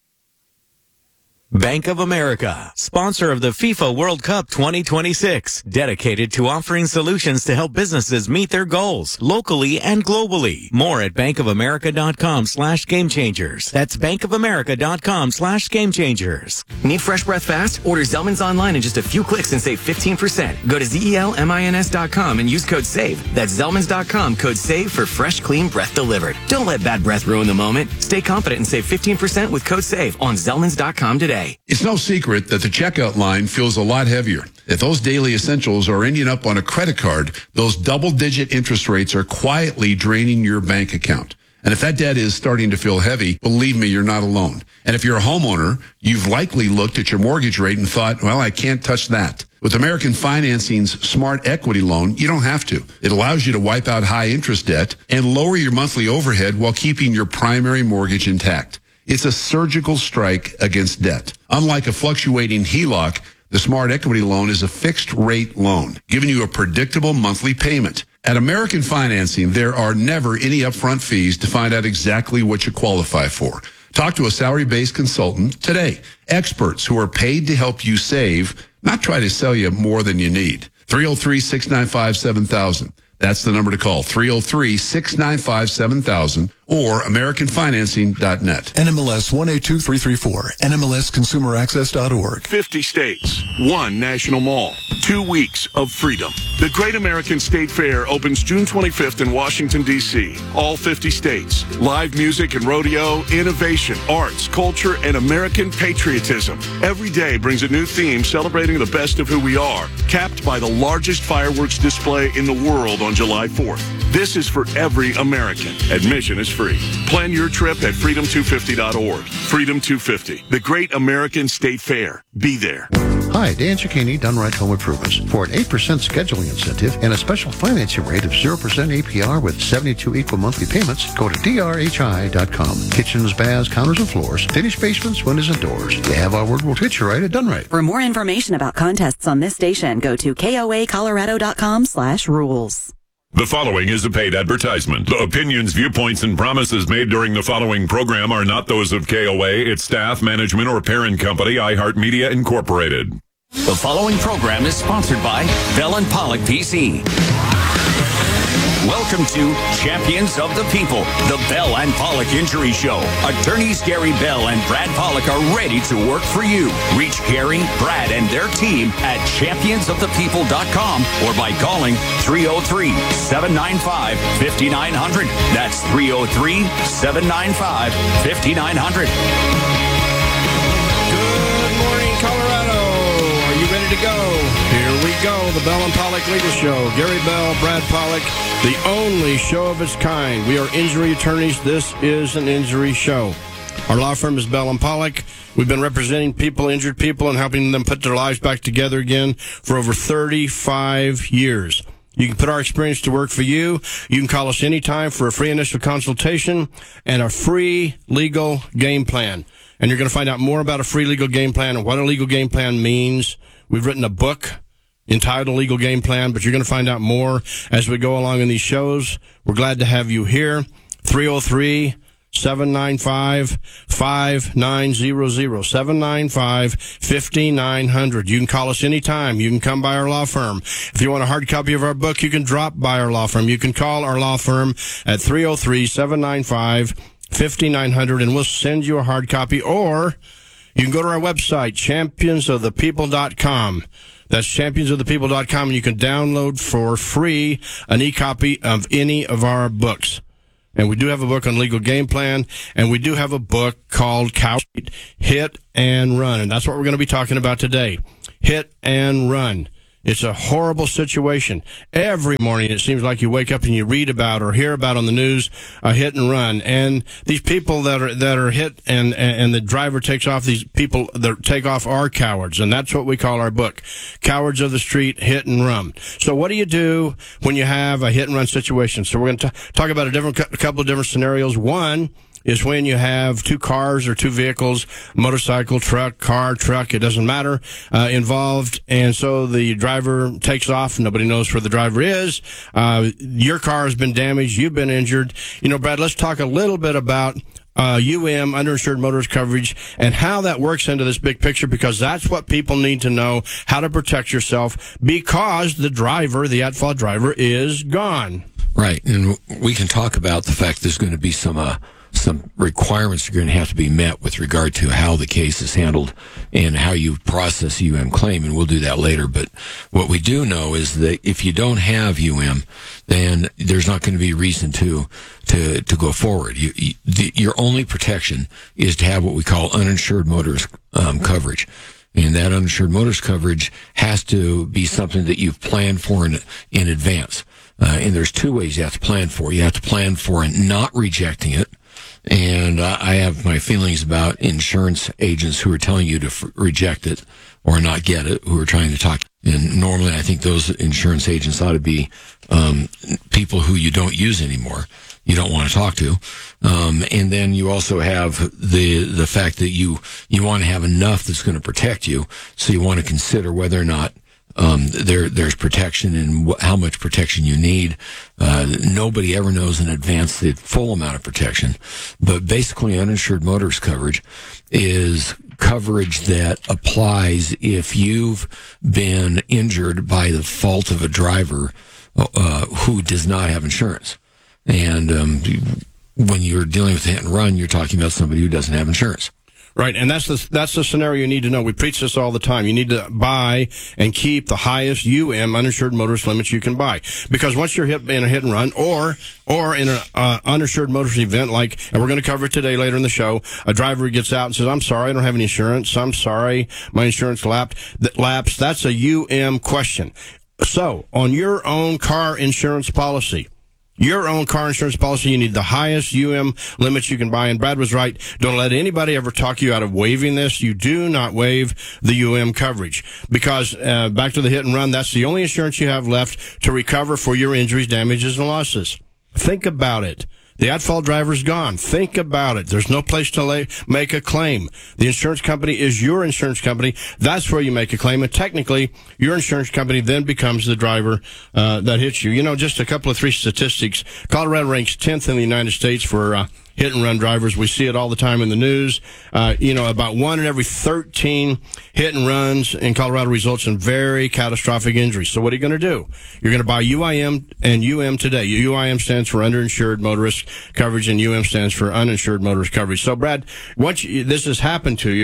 Bank of America, sponsor of the FIFA World Cup 2026, dedicated to offering solutions to help businesses meet their goals locally and globally. More at bankofamerica.com/gamechangers. That's bankofamerica.com/gamechangers. Need fresh breath fast? Order Zellman's online in just a few clicks and save 15%. Go to ZELMINS.com and use code SAVE. That's Zellman's.com, code SAVE for fresh, clean breath delivered. Don't let bad breath ruin the moment. Stay confident and save 15% with code SAVE on Zellman's.com today. It's no secret that the checkout line feels a lot heavier. If those daily essentials are ending up on a credit card, those double-digit interest rates are quietly draining your bank account. And if that debt is starting to feel heavy, believe me, you're not alone. And if you're a homeowner, you've likely looked at your mortgage rate and thought, well, I can't touch that. With American Financing's Smart Equity Loan, you don't have to. It allows you to wipe out high interest debt and lower your monthly overhead while keeping your primary mortgage intact. It's a surgical strike against debt. Unlike a fluctuating HELOC, the Smart Equity Loan is a fixed-rate loan, giving you a predictable monthly payment. At American Financing, there are never any upfront fees to find out exactly what you qualify for. Talk to a salary-based consultant today. Experts who are paid to help you save, not try to sell you more than you need. 303-695-7000. That's the number to call, 303-695-7000 or AmericanFinancing.net. NMLS 182334, NMLSConsumerAccess.org. 50 states, 1 national mall, 2 weeks of freedom. The Great American State Fair opens June 25th in Washington, D.C. All 50 states. Live music and rodeo, innovation, arts, culture, and American patriotism. Every day brings a new theme celebrating the best of who we are, capped by the largest fireworks display in the world on July 4th. This is for every American. Admission is free. Plan your trip at freedom250.org. Freedom 250, the Great American State Fair. Be there. Hi, Dan Cicchini, Done Right Home Improvements. For an 8% scheduling incentive and a special financing rate of 0% APR with 72 equal monthly payments, go to drhi.com. Kitchens, baths, counters, and floors, finished basements, windows, and doors. You have our word, we'll treat you right at Done Right. For more information about contests on this station, go to koacolorado.com/rules. The following is a paid advertisement. The opinions, viewpoints, and promises made during the following program are not those of KOA, its staff, management, or parent company, iHeartMedia Incorporated. The following program is sponsored by Bell & Pollock PC. Welcome to Champions of the People, the Bell & Pollock Injury Show. Attorneys Gary Bell and Brad Pollock are ready to work for you. Reach Gary, Brad, and their team at championsofthepeople.com or by calling 303-795-5900. That's 303-795-5900. Good morning, Colorado. Are you ready to go? Here we go, the Bell and Pollock Legal Show. Gary Bell, Brad Pollock, the only show of its kind. We are injury attorneys. This is an injury show. Our law firm is Bell and Pollock. We've been representing people, injured people, and helping them put their lives back together again for over 35 years. You can put our experience to work for you. You can call us anytime for a free initial consultation and a free legal game plan. And you're going to find out more about a free legal game plan and what a legal game plan means. We've written a book entitled Legal Game Plan, but you're going to find out more as we go along in these shows. We're glad to have you here. 303-795-5900. 795-5900. You can call us anytime. You can come by our law firm. If you want a hard copy of our book, you can drop by our law firm. You can call our law firm at 303-795-5900, and we'll send you a hard copy. Or you can go to our website, championsofthepeople.com. That's championsofthepeople.com, and you can download for free an e-copy of any of our books. And we do have a book on legal game plan, and we do have a book called Hit and Run, and that's what we're going to be talking about today. Hit and run. It's a horrible situation. Every morning it seems like you wake up and you read about or hear about on the news a hit and run. And these people that are hit and the driver takes off, these people that take off are cowards. And that's what we call our book. Cowards of the Street, Hit and Run. So what do you do when you have a hit and run situation? So we're going to talk about a couple of different scenarios. One is when you have two cars or two vehicles, motorcycle, truck, car, truck, it doesn't matter, involved. And so the driver takes off. Nobody knows where the driver is. Your car has been damaged. You've been injured. You know, Brad, let's talk a little bit about underinsured motorist coverage and how that works into this big picture, because that's what people need to know, how to protect yourself, because the driver, the at-fault driver, is gone. Right. And we can talk about the fact there's going to be some requirements are going to have to be met with regard to how the case is handled and how you process a claim, and we'll do that later. But what we do know is that if you don't have then there's not going to be reason to go forward. Your only protection is to have what we call uninsured motorist coverage. And that uninsured motorist coverage has to be something that you've planned for in advance. And there's two ways you have to plan for. You have to plan for not rejecting it. And I have my feelings about insurance agents who are telling you to reject it or not get it, who are trying to talk. And normally I think those insurance agents ought to be people who you don't use anymore, you don't want to talk to. And then you also have the fact that you want to have enough that's going to protect you, so you want to consider whether or not there's protection and how much protection you need. Nobody ever knows in advance the full amount of protection, but basically uninsured motorist coverage is coverage that applies if you've been injured by the fault of a driver who does not have insurance. And when you're dealing with hit and run, you're talking about somebody who doesn't have insurance. Right, and that's the scenario you need to know. We preach this all the time. You need to buy and keep the highest uninsured motorist limits you can buy, because once you're hit in a hit and run or in an uninsured motorist event, like, and we're going to cover it today later in the show, a driver gets out and says, "I'm sorry, I don't have any insurance. I'm sorry, my insurance lapsed." That's a question. So, on your own car insurance policy, you need the highest limits you can buy. And Brad was right. Don't let anybody ever talk you out of waiving this. You do not waive the coverage, because back to the hit and run, that's the only insurance you have left to recover for your injuries, damages, and losses. Think about it. The at-fault driver's gone. Think about it. There's no place to make a claim. The insurance company is your insurance company. That's where you make a claim. And technically, your insurance company then becomes the driver that hits you. You know, just a couple of three statistics. Colorado ranks 10th in the United States for hit and run drivers. We see it all the time in the news. About 1 in every 13 hit and runs in Colorado results in very catastrophic injuries. So what are you going to do? You're going to buy UIM and today. UIM stands for underinsured motorist coverage, and UM stands for uninsured motorist coverage. So Brad, once this has happened to you,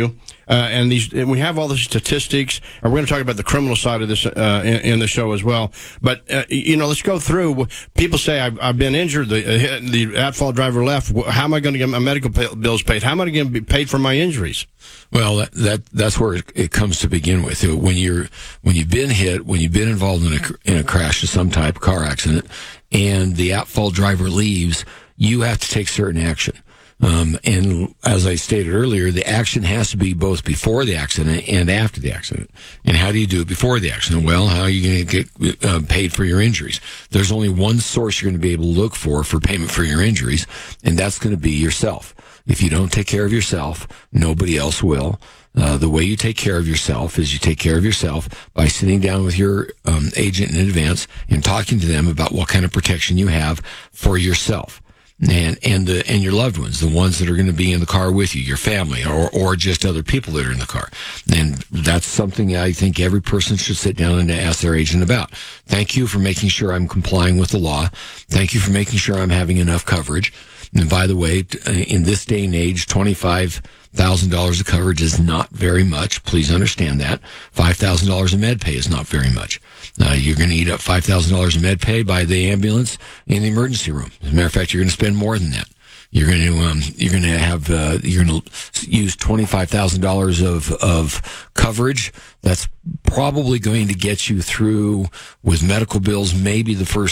and we have all the statistics. And we're going to talk about the criminal side of this in the show as well. But let's go through. People say I've been injured. The at-fault driver left. How am I going to get my medical bills paid? How am I going to be paid for my injuries? Well, that's where it comes to begin with. When you've been hit, when you've been involved in a crash of some type, car accident, and the at-fault driver leaves, you have to take certain action. And as I stated earlier, the action has to be both before the accident and after the accident. And how do you do it before the accident? Well, how are you going to get paid for your injuries? There's only one source you're going to be able to look for payment for your injuries, and that's going to be yourself. If you don't take care of yourself, nobody else will. The way you take care of yourself is you take care of yourself by sitting down with your agent in advance and talking to them about what kind of protection you have for yourself and your loved ones, the ones that are going to be in the car with you, your family, or just other people that are in the car. And that's something I think every person should sit down and ask their agent about. Thank you for making sure I'm complying with the law. Thank you for making sure I'm having enough coverage. And by the way, in this day and age, $25,000 of coverage is not very much. Please understand that. $5,000 in med pay is not very much. You're going to eat up $5,000 in med pay by the ambulance in the emergency room. As a matter of fact, you're going to spend more than that. You're going to use $25,000 of coverage. That's probably going to get you through with medical bills, maybe the first